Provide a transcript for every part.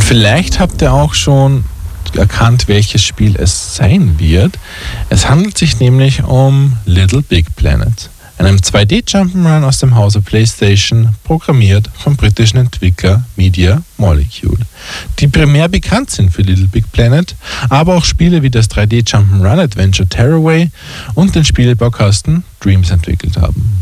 Vielleicht habt ihr auch schon erkannt, welches Spiel es sein wird. Es handelt sich nämlich um Little Big Planet, einem 2D-Jump'n'Run aus dem Hause PlayStation, programmiert vom britischen Entwickler Media Molecule, die primär bekannt sind für Little Big Planet, aber auch Spiele wie das 3D-Jump'n'Run Adventure Tearaway und den Spielebaukasten Dreams entwickelt haben.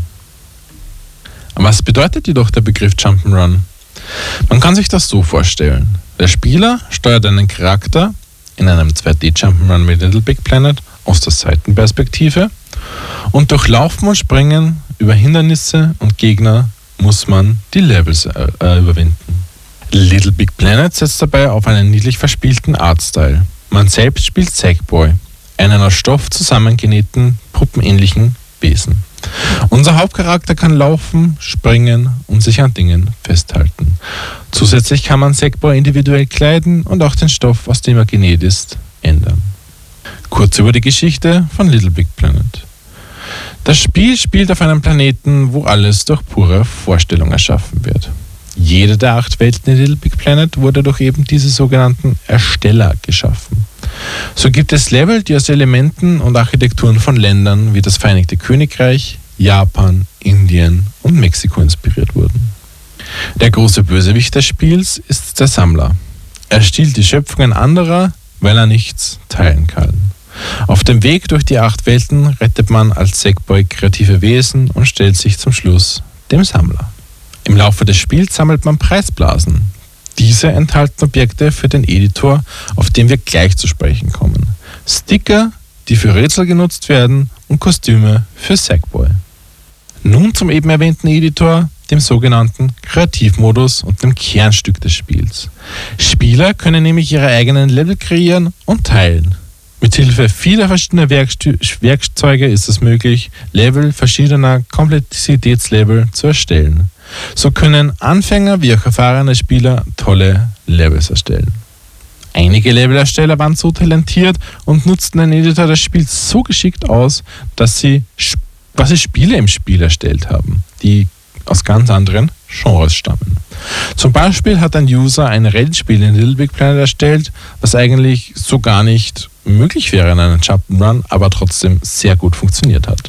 Was bedeutet jedoch der Begriff Jump'n'Run? Man kann sich das so vorstellen. Der Spieler steuert einen Charakter in einem 2D-Jump'n'Run mit Little Big Planet aus der Seitenperspektive und durch Laufen und Springen über Hindernisse und Gegner muss man die Levels überwinden. Little Big Planet setzt dabei auf einen niedlich verspielten Artstyle. Man selbst spielt Sackboy, einen aus Stoff zusammengenähten, puppenähnlichen Wesen. Unser Hauptcharakter kann laufen, springen und sich an Dingen festhalten. Zusätzlich kann man Sackboy individuell kleiden und auch den Stoff, aus dem er genäht ist, ändern. Kurz über die Geschichte von Little Big Planet. Das Spiel spielt auf einem Planeten, wo alles durch pure Vorstellung erschaffen wird. Jede der 8 Welten in Little Big Planet wurde durch eben diese sogenannten Ersteller geschaffen. So gibt es Level, die aus Elementen und Architekturen von Ländern wie das Vereinigte Königreich, Japan, Indien und Mexiko inspiriert wurden. Der große Bösewicht des Spiels ist der Sammler. Er stiehlt die Schöpfungen anderer, weil er nichts teilen kann. Auf dem Weg durch die 8 Welten rettet man als Sackboy kreative Wesen und stellt sich zum Schluss dem Sammler. Im Laufe des Spiels sammelt man Preisblasen. Diese enthalten Objekte für den Editor, auf den wir gleich zu sprechen kommen. Sticker, die für Rätsel genutzt werden, und Kostüme für Sackboy. Nun zum eben erwähnten Editor, dem sogenannten Kreativmodus und dem Kernstück des Spiels. Spieler können nämlich ihre eigenen Level kreieren und teilen. Mithilfe vieler verschiedener Werkzeuge ist es möglich, Level verschiedener Komplexitätslevel zu erstellen. So können Anfänger wie auch erfahrene Spieler tolle Levels erstellen. Einige Levelersteller waren so talentiert und nutzten den Editor des Spiels so geschickt aus, dass sie Spiele im Spiel erstellt haben, die aus ganz anderen Genres stammen. Zum Beispiel hat ein User ein Rennspiel in Little Big Planet erstellt, was eigentlich so gar nicht möglich wäre in einem Jump'n'Run, aber trotzdem sehr gut funktioniert hat.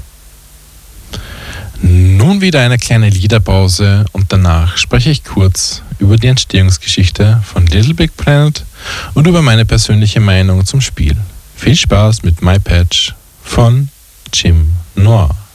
Nun wieder eine kleine Liederpause und danach spreche ich kurz über die Entstehungsgeschichte von Little Big Planet und über meine persönliche Meinung zum Spiel. Viel Spaß mit My Patch von Jim Noir.